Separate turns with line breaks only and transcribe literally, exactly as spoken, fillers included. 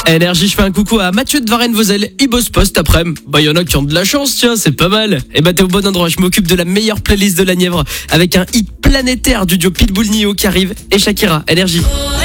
Énergie, je fais un coucou à Mathieu de Varennes-Vauzelles, il bosse poste après. Bah, il y en a qui ont de la chance, tiens, c'est pas mal. Et bah, t'es au bon endroit, je m'occupe de la meilleure playlist de la Nièvre avec un hit planétaire du duo Pitbull Nio qui arrive et Shakira. Énergie.